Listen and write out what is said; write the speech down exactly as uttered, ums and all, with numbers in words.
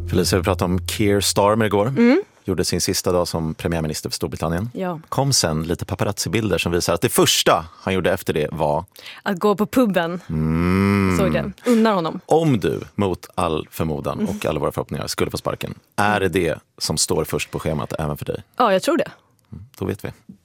Felicia, vi pratade om Keir Starmer igår. Mm. Gjorde sin sista dag som premiärminister för Storbritannien. Ja. Kom sen lite paparazzi-bilder som visar att det första han gjorde efter det var... Att gå på puben. Mm. Såg det. Unnar honom. Om du, mot all förmodan och alla våra förhoppningar, skulle få sparken, är det det som står först på schemat även för dig? Ja, jag tror det. Mm, då vet vi.